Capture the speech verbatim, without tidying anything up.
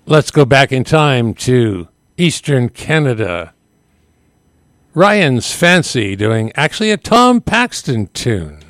Let's go back in time to Eastern Canada. Ryan's Fancy doing actually a Tom Paxton tune.